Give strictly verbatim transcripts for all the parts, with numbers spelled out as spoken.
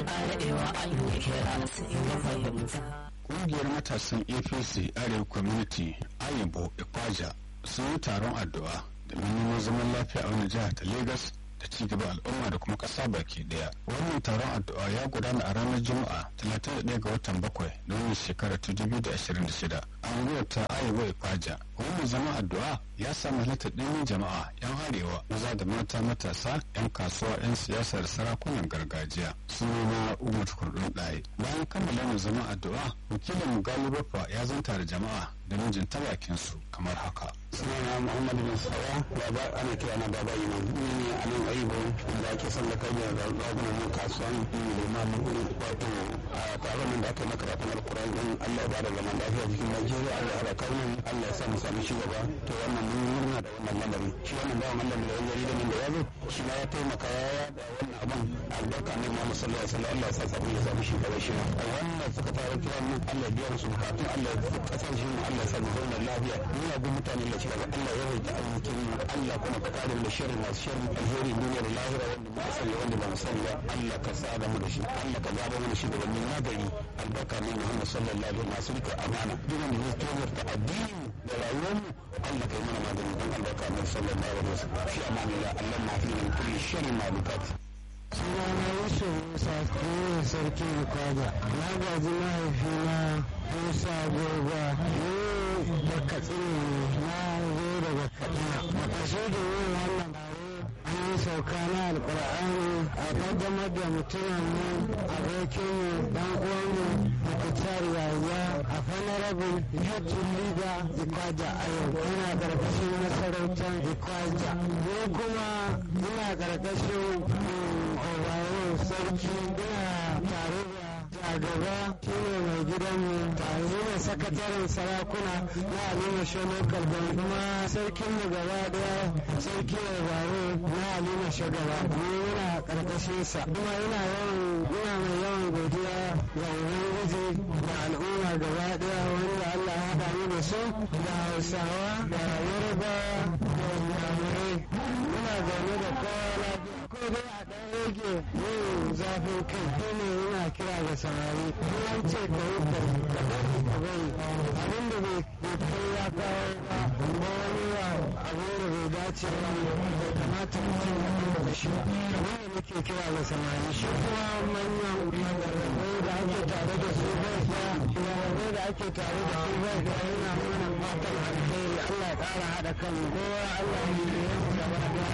arewa an yi kira sai ya fahimta. Ƙungiyar matasan A P C Arewa Community Ayibo Ikwaja sun yi taron addu'a domin neman zaman lafiya a wani jihar ta Legas da ci gaban al'umma da kuma ƙasa baki ɗaya. Wannan taron addu'a ya gudana a ranar Juma'a talatin da ɗaya ga watan bakwai na wannan shekara ta dubu da ashirin da shida a unguwar ta Ayibo Ikwaja. Wannan zaman addu'a ya samu halittar ɗimbin jama'a 'yan arewa maza da mata matasa 'yan kasuwa 'yan siyasa da sarakunan gargajiya. Sunana Umar Kurdun Ɗaye. Bayan kammala wannan zaman addu'a wakilin Galibafa ya zanta da jama'a da mijin ta bakin su kamar haka. Sunana Muhammadu bin Sawa, baba ana kira na baba Imam. Ni ne a nan Ayibo da ake son da kai da ragunan kasuwan limamin hudu wato a taron da aka maka rafin alkuran din Allah ya bada zaman lafiya cikin Najeriya Allah ya raka mu Allah ya sa mu samu shi gaba to wannan mun murna da wannan lamari shi wannan bawan Allah da wani da min da yazo shi ma ya taimaka ya da wannan abun albarka ne Muhammad sallallahu alaihi wasallam Allah ya sa sabu ya samu shi gaba shi ma wannan suka fara kiran mu Allah ya biya musu bukatu Allah ya kasar shi mu Allah ya sa mu zauna lafiya ni ya ga mutane da shi Allah ya rage arzikin mu Allah kuma ka kare mu da sharri masu sharri alheri duniya da lahira wanda mu sani wanda ba mu sani ba Allah ka sa da mu da shi Allah ka zaba mu da shi da wannan nagari albarka ne Muhammad sallallahu alaihi wasallam masu rika amana duk wanda zai tozarta addini da rayuwar mu Allah kai mana magani don albarka ne sallallahu alaihi wasallam fi amanillah Allah ma fi min kulli sharri ma bukat. Sunana Yusuf Musa ne sarki Ikwaja. Na gaji mahaifina Musa Goba ne da Katsina na zo daga Katsina. A ƙarshe da yin wannan an yi sauka na alƙur'ani a ƙaddamar da mutumin mu abokinmu ɗan uwanmu da fitar yaya a fanarabin yajin liga Ikwaja a yau yana ƙarƙashin masarautar Ikwaja. Ni kuma ina ƙarƙashin sarki ina tare da gaba shi ne mai gidanmu tare da sakataren sarakuna na Halima Shonokar da kuma sarkin mu gaba daya sarki mai baro na Halima Shagaba ni yana karkashin sa kuma ina yawan ina mai yawan godiya ga ubangiji da al'umma gaba daya wanda Allah ya haɗa ni da su da Hausawa da Yorubawa da Yamurai muna zaune da kowa lafiya ko dai a ɗan rage yin zafin kai shine yana kira ga samari an ce ka yi ka bari ka bari abin da bai kai ya kawo ba ba wani abin da bai dace ba bai kamata mutum ya kuma da shi wanda muke kira ga samari shi kuma manyan magarrabai da ake tare da su bai ɗaya magarrabai da ake tare da su bai ɗaya yana mana fatan alheri Allah ya ƙara haɗa kan kowa Allah ya yi gaba ɗaya.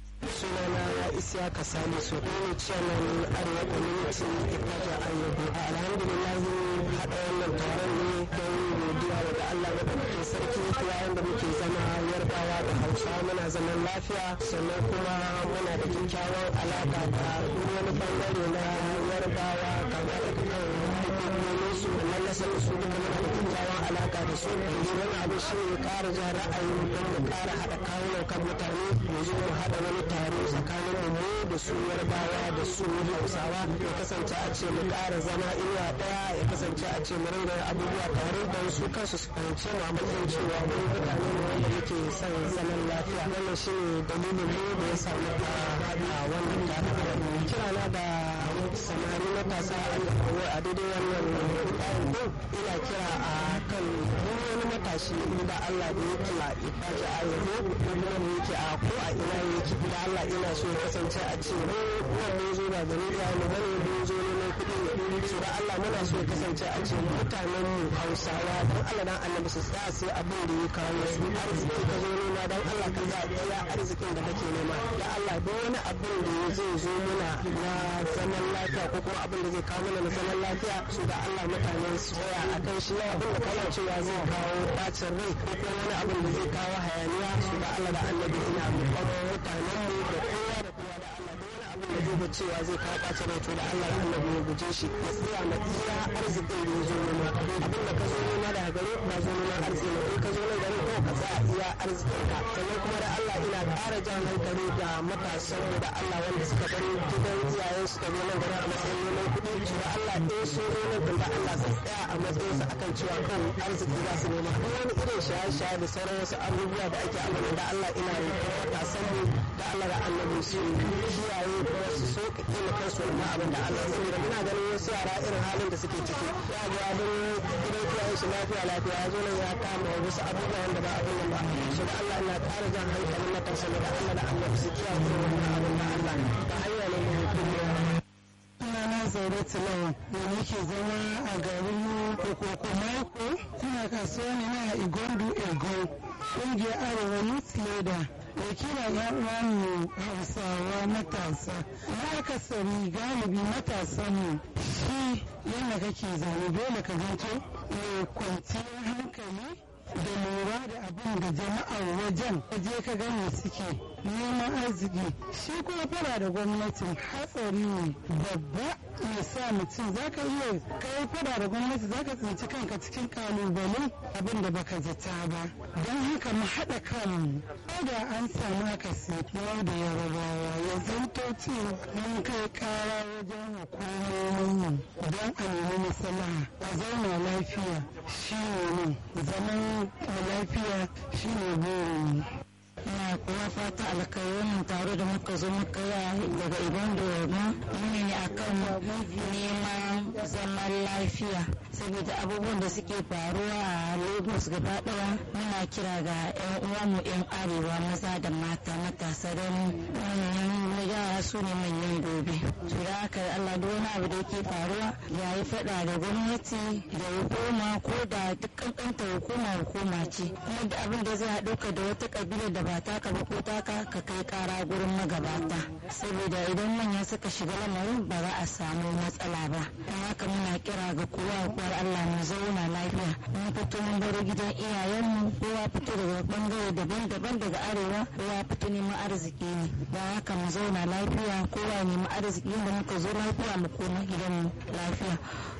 Sunana ya isiya ka sani su ɗaya chairman arewa community Ikwaja Ayyubu. Alhamdulillah haɗa wannan taron ne don godiya da Allah maɗaukakin sarki yayin da muke zama yarbawa da hausa muna zaman lafiya sannan kuma muna da kyakkyawan alaƙa da wani bangare na yarbawa kamar da kan hukumomin su da lallasar su duka muna da kyakkyawan alaƙa da su. Yanzu wani abu shi ne ƙara jan ra'ayi don mu ƙara haɗa kawunan kan mutane mu zo mu haɗa wani taro tsakanin mu da su yarbawa da su hausawa ya kasance a ce mu ƙara zama inuwa ɗaya ya kasance a ce mu ringa abubuwa tare da su kansu su fahimce mu a matsayin cewa mu mutane ne wanda muke son zaman lafiya wannan shi ne dalilin mu da ya samu a wannan taron kirana da samari matasa a daidai wannan tsarin din ina kira a kan wani matashi da Allah da yake a Ikwaja a yanzu kuma da yake a ko a ina yake da Allah ina so ya kasance a ce mu wannan zo da gani da mu bane mun zo ne kuɗi su da Allah muna so ya kasance a ce mutanen mu Hausawa don Allah dan Annabi su tsaya sai abin da ya kawo su arziki ka zo nema dan Allah ka za iya arzikin da kake nema ya Allah don wani abin da zai zo muna na zaman lafiya ko kuma abin da zai kawo mana na zaman lafiya su da Allah mutane su tsaya akan shi abin da kana cewa zai kawo bacin rai ko kuma wani abin da zai kawo hayaniya su da Allah da Annabi ina mukamman mutanen mu da kowa da kowa da Allah don wani abin da zai ga cewa zai kawo bacin rai to da Allah da Annabi ya guje shi ya tsaya na iya arzikin da ya zo nema abin da ka zo nema daga gare ka zo nema arziki ne in ka zo nan gare ko ka tsaya iya arzikin ka sannan kuma da Allah ina ƙara jan hankali da matasan mu da Allah wanda suka bari gidan iyayen su ka zo nan gare a matsayin neman kuɗi su da Allah in sun zo nan da Allah su tsaya a matsayin su akan cewa kan arziki za su nema ko wani irin shaye-shaye da sauran wasu abubuwa da ake amfani da Allah ina yi matasan mu da Allah da annabi su kiyaye kuma su so ka taimaka su wannan abin da Allah saboda muna ganin wasu yara irin halin da suke ciki ya ga abin gidan kiyaye shi lafiya lafiya ya zo nan ya kama wasu abubuwa wanda ba abin nan ba so da Allah na ƙara jan hankalin matasa da Allah da Allah su kiyaye irin wannan abin da Allah ta hanya ne mai kuma na zaure tilawa da nake zama a garin kokoko mako tana kasuwa ne na igondu ego ƙungiyar arewa youth leader da kira yan uwanmu hausawa matasa na akasari galibi matasan mu shi yana kake zaune dole ka ganto mai kwanciyar hankali da lura da abin da jama'ar wajen waje ka gani suke neman arziki shi kuma fara da gwamnatin hatsari ne babba ya sa mutum za ka iya kai fara da gwamnati za ka tsinci kanka cikin kalubale abin da baka zata ba don haka mu haɗa kanmu ko da an samu akasi yau da yarabawa ya zanto cewa mun kai kara wajen hukumomin don a nemi maslaha a zauna lafiya shi ne zaman lafiya shi ne burin ina kuma fata alkai wannan taro da muka zo muka yi daga ibon da mune ne akan neman zaman lafiya saboda abubuwan da suke faruwa a lagos gaba daya muna kira ga yan uwanmu yan arewa maza da mata matasa don wannan yara su ne manyan gobe su da haka Allah duk wani abu da yake faruwa ya yi fada da gwamnati da hukuma ko da duk kankanta hukuma hukuma ce kuma da abin da zai haɗu ka da wata kabila da ba taka ba ko taka ka kai kara gurin magabata saboda idan manya suka shiga lamarin ba za a samu matsala ba don haka muna kira ga kowa kuwar Allah mu zauna lafiya mun fito mun baro gidan iyayenmu kowa fito daga bangare daban-daban daga arewa kowa fito neman arziki ne don haka mu zauna lafiya kowa neman arziki da muka zo lafiya mu koma gidanmu lafiya.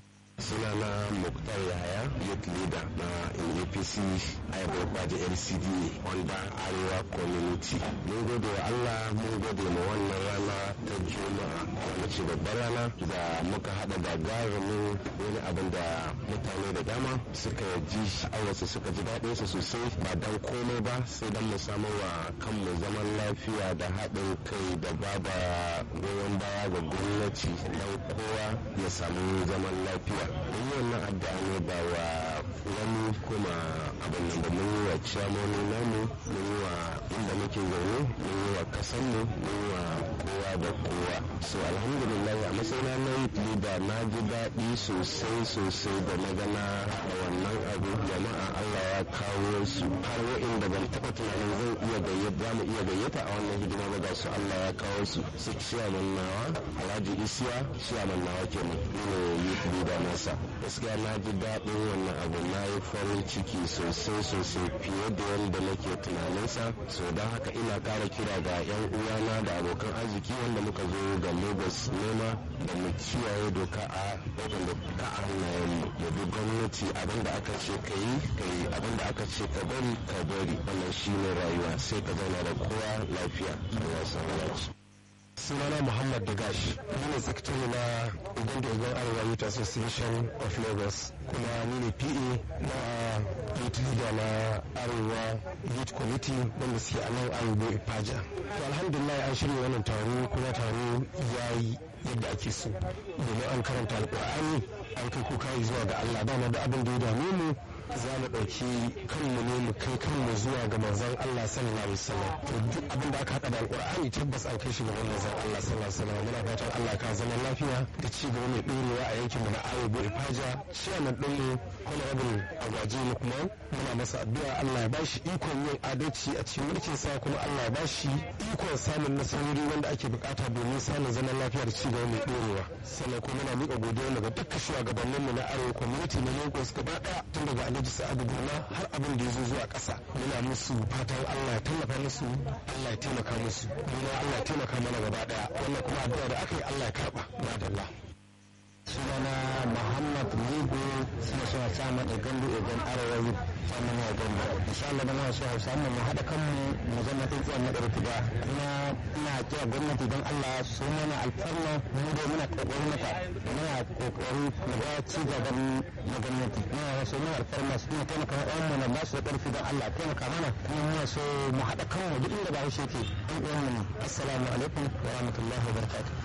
sunana Muktar Yahaya youth leader na A P C Aibo Baje L C D wanda Arewa community mun gode wa Allah mun gode ma wannan rana ta Juma'a wanda ce babbar rana da muka hada da gagarumin wani abin da mutane da dama suka ji sha'awarsa suka ji daɗin sa sosai ba dan komai ba sai dan mu samu wa kanmu zaman lafiya da haɗin kai da baba goyon baya ga gwamnati dan kowa ya samu zaman lafiya mun yi wannan addu'a ne ba wa wani kuma abin nan da mun yi wa ciyamoni namu mun yi wa inda muke zaune mun yi wa kasanmu mun yi wa kowa da kowa so alhamdulillah a matsayina na leader na ji daɗi sosai sosai da na gana a wannan abu jama'a Allah ya kawo su har wa'inda ban taɓa tunanin zan iya gayyata za mu iya gayyata a wannan hidima ba ga su Allah ya kawo su su ciyaman nawa Alhaji Isiya ciyaman nawa kenan ne youth leader nasa gaskiya na ji daɗin wannan abu na yi farin ciki sosai sosai fiye da yadda nake tunaninsa so don haka ina ƙara kira ga yan uwana da abokan arziki wanda muka zo ga Lagos nema da mu kiyaye doka a wajen da a hannayenmu da bi gwamnati abin da aka ce ka yi ka yi abin da aka ce ka bari ka bari wannan shi ne rayuwa sai ka zauna da kowa lafiya Allah ya samu lafiya. sunana Muhammad Dagash ni ne sakatare na Ugon da Ugon Arewa Youth Association of Lagos kuma ni ne P A na youth leader na Arewa Youth Committee wanda suke a nan Arewa Ipaja. To alhamdulillah an shirya wannan taro kuma taro ya yi yadda ake so domin an karanta alƙur'ani an kai kuka zuwa ga Allah dama da abin da ya dame mu za mu ɗauki kanmu ne mu kai kanmu zuwa ga manzon Allah sallallahu alaihi wasallam to duk abin da aka haɗa da alƙur'ani tabbas an kai shi ga manzon Allah sallallahu alaihi wasallam muna fatan Allah ka zama lafiya da ci gaba mai ɗorewa a yankin mu na Arewa Ipaja ciyaman ɗin mu honorable Agwaji Lukman muna masa addu'a Allah ya bashi ikon yin adalci a cikin mulkin sa kuma Allah ya bashi ikon samun nasarori wanda ake bukata domin samun zaman lafiya da ci gaba mai ɗorewa sannan kuma muna miƙa godiya daga dukkan shugabannin mu na Arewa community na Lagos gaba ɗaya tun daga Alhaji Sa'adu Bola har abin da ya zo zuwa ƙasa muna musu fatan Allah ya tallafa musu Allah ya taimaka musu kuma Allah ya taimaka mana gaba ɗaya wannan kuma addu'a da aka yi Allah ya karɓa madalla. sunana Muhammad Ligo suna suna samun igandu igan arewa samun ya gamba insha Allah da masu hausa mu mu haɗa kanmu mu zama tsintsiyar na ɗarfi ba kuma ina kira gwamnati don Allah su mana alfarma mu da muna kokari mata muna kokari mu ga ci gaban na gwamnati muna so muna alfarma su ne taimaka ɗan mu na ba su da ƙarfi don Allah taimaka mana kuma muna so mu haɗa kanmu duk inda ba shi ke ɗan uwan mu assalamu alaikum wa rahmatullahi wa barakatuh.